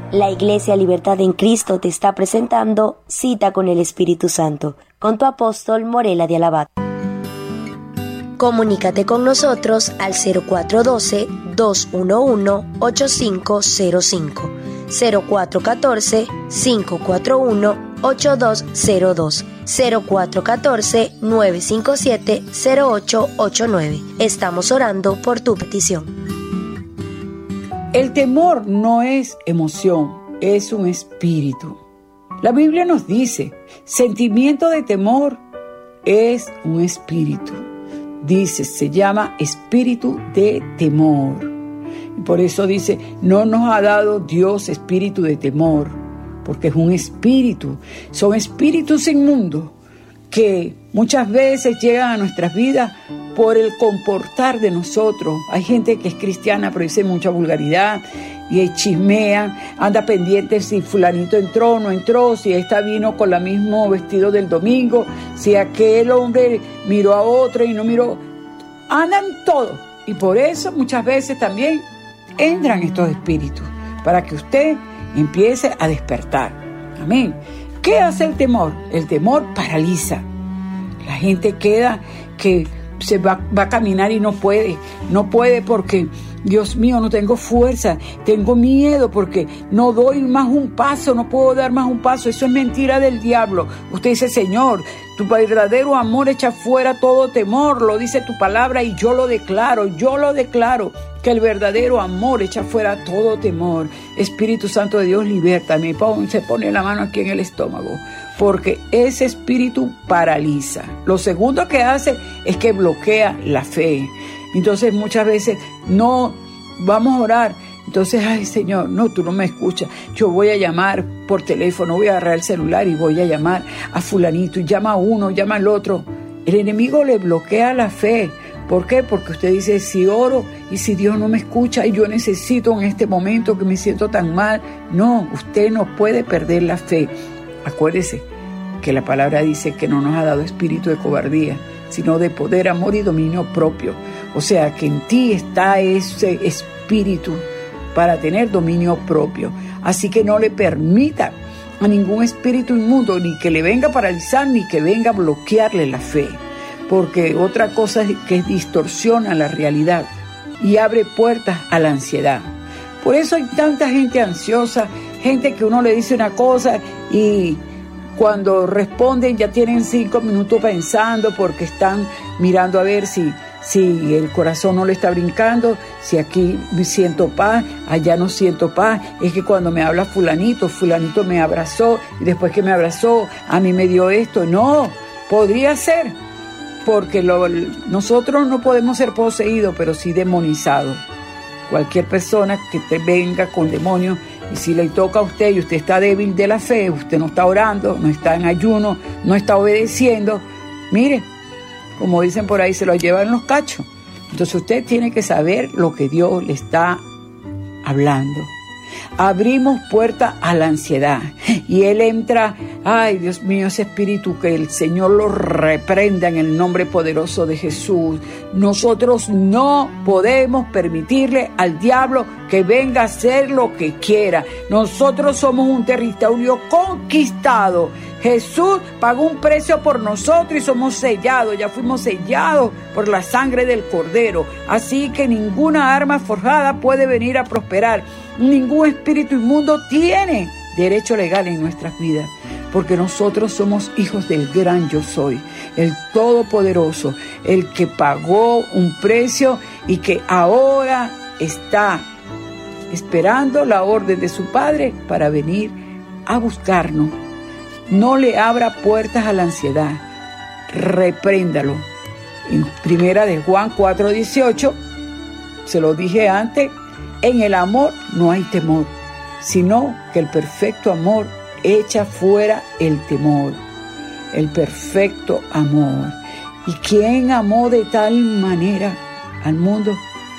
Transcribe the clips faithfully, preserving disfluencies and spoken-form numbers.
La Iglesia Libertad en Cristo te está presentando Cita con el Espíritu Santo, con tu apóstol Morela de Alabat. Comunícate con nosotros al cero cuatro uno dos, dos uno uno, ocho cinco cero cinco, cero cuatro uno cuatro, cinco cuatro uno, ocho dos cero dos, cero cuatro uno cuatro, nueve cinco siete, cero ocho ocho nueve. Estamos orando por tu petición. El temor no es emoción, es un espíritu. La Biblia nos dice, sentimiento de temor es un espíritu. Dice, se llama espíritu de temor. Y por eso dice, no nos ha dado Dios espíritu de temor, porque es un espíritu. Son espíritus inmundos que muchas veces llegan a nuestras vidas por el comportar de nosotros. Hay gente que es cristiana pero dice mucha vulgaridad y chismea, anda pendiente si fulanito entró o no entró, si esta vino con el mismo vestido del domingo, si aquel hombre miró a otro y no miró. Andan todo. Y por eso muchas veces también entran estos espíritus, para que usted empiece a despertar. Amén. ¿Qué hace el temor? El temor paraliza. La gente queda que se va, va a caminar y no puede, no puede porque, Dios mío, no tengo fuerza, tengo miedo porque no doy más un paso, no puedo dar más un paso. Eso es mentira del diablo. Usted dice, Señor, tu verdadero amor echa fuera todo temor, lo dice tu palabra y yo lo declaro, yo lo declaro, que el verdadero amor echa fuera todo temor. Espíritu Santo de Dios, libértame. Se pone la mano aquí en el estómago, porque ese espíritu paraliza. Lo segundo que hace es que bloquea la fe. Entonces muchas veces no vamos a orar. Entonces, ay Señor, no, tú no me escuchas. Yo voy a llamar por teléfono, voy a agarrar el celular y voy a llamar a fulanito. Y llama a uno, llama al otro. El enemigo le bloquea la fe. ¿Por qué? Porque usted dice, si oro y si Dios no me escucha y yo necesito en este momento que me siento tan mal. No, usted no puede perder la fe. Acuérdese que la palabra dice que no nos ha dado espíritu de cobardía, sino de poder, amor y dominio propio. O sea, que en ti está ese espíritu para tener dominio propio. Así que no le permita a ningún espíritu inmundo ni que le venga a paralizar ni que venga a bloquearle la fe. Porque otra cosa es que distorsiona la realidad y abre puertas a la ansiedad. Por eso hay tanta gente ansiosa, gente que uno le dice una cosa y cuando responden ya tienen cinco minutos pensando porque están mirando a ver si, si el corazón no le está brincando, si aquí siento paz, allá no siento paz. Es que cuando me habla fulanito, fulanito me abrazó y después que me abrazó a mí me dio esto. No, podría ser, porque lo, nosotros no podemos ser poseídos, pero sí demonizados. Cualquier persona que te venga con demonios, y si le toca a usted y usted está débil de la fe, usted no está orando, no está en ayuno, no está obedeciendo, mire, como dicen por ahí, se lo llevan los cachos. Entonces usted tiene que saber lo que Dios le está hablando. Abrimos puerta a la ansiedad y él entra, ay Dios mío, ese espíritu, que el Señor lo reprenda en el nombre poderoso de Jesús. Nosotros no podemos permitirle al diablo que venga a hacer lo que quiera. Nosotros somos un territorio conquistado. Jesús pagó un precio por nosotros y somos sellados, ya fuimos sellados por la sangre del Cordero. Así que ninguna arma forjada puede venir a prosperar. Ningún espíritu inmundo tiene derecho legal en nuestras vidas, porque nosotros somos hijos del gran yo soy, el Todopoderoso, el que pagó un precio y que ahora está esperando la orden de su Padre para venir a buscarnos. No le abra puertas a la ansiedad, repréndalo. En primera de Juan cuatro dieciocho, se lo dije antes, en el amor no hay temor, sino que el perfecto amor echa fuera el temor. El perfecto amor. ¿Y quién amó de tal manera al mundo?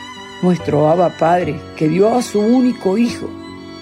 Nuestro Abba Padre, que dio a su único Hijo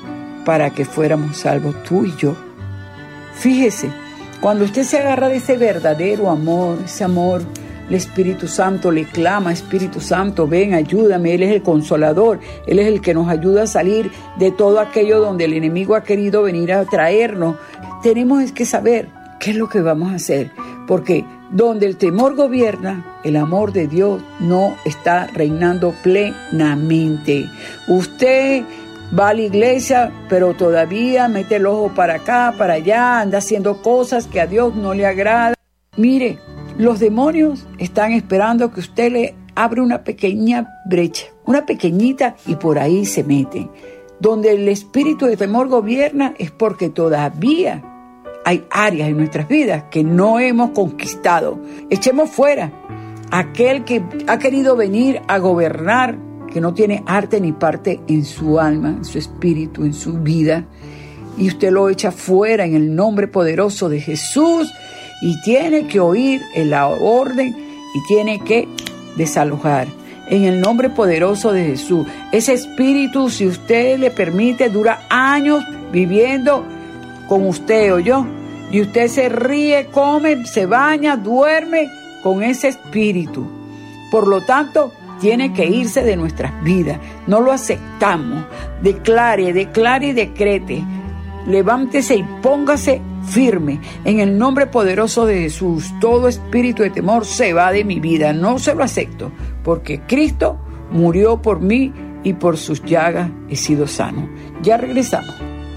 para que fuéramos salvos, tú y yo. Fíjese, cuando usted se agarra de ese verdadero amor, ese amor el Espíritu Santo le clama: Espíritu Santo, ven, ayúdame. Él es el consolador, Él es el que nos ayuda a salir de todo aquello donde el enemigo ha querido venir a traernos. Tenemos que saber qué es lo que vamos a hacer, porque donde el temor gobierna, el amor de Dios no está reinando plenamente. Usted va a la iglesia, pero todavía mete el ojo para acá, para allá, anda haciendo cosas que a Dios no le agrada. Mire, los demonios están esperando que usted le abra una pequeña brecha, una pequeñita, y por ahí se meten. Donde el espíritu de temor gobierna es porque todavía hay áreas en nuestras vidas que no hemos conquistado. Echemos fuera aquel que ha querido venir a gobernar, que no tiene arte ni parte en su alma, en su espíritu, en su vida. Y usted lo echa fuera en el nombre poderoso de Jesús, y tiene que oír la orden y tiene que desalojar en el nombre poderoso de Jesús. Ese espíritu, si usted le permite, dura años viviendo con usted, o yo, y usted se ríe, come, se baña, duerme con ese espíritu. Por lo tanto, tiene que irse de nuestras vidas. No lo aceptamos. Declare, declare y decrete. Levántese y póngase firme en el nombre poderoso de Jesús. Todo espíritu de temor se va de mi vida. No se lo acepto, porque Cristo murió por mí y por sus llagas he sido sano. Ya regresamos.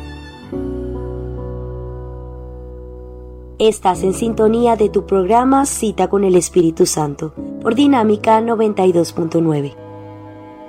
Estás en sintonía de tu programa Cita con el Espíritu Santo por Dinámica noventa y dos punto nueve.